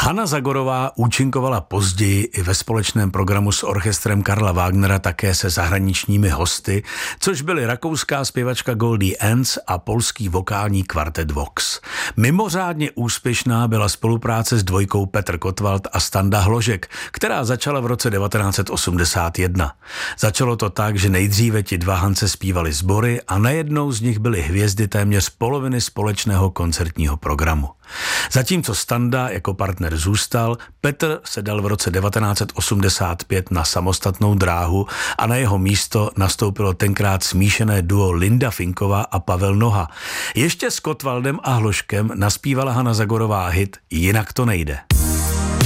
Hana Zagorová účinkovala později i ve společném programu s orchestrem Karla Wagnera, také se zahraničními hosty, což byly rakouská zpěvačka Goldie Hawn a polský vokální kvartet Vox. Mimořádně úspěšná byla spolupráce s dvojkou Petr Kottwald a Standa Hložek, která začala v roce 1981. Začalo to tak, že nejdříve ti dva Hance zpívali sbory a najednou z nich byly hvězdy téměř poloviny společného koncertního programu. Zatímco Standa jako partner zůstal, Petr se dal v roce 1985 na samostatnou dráhu a na jeho místo nastoupilo tenkrát smíšené duo Linda Finková a Pavel Noha. Ještě s Kottwaldem a Hložkem naspívala Hana Zagorová hit Jinak to nejde.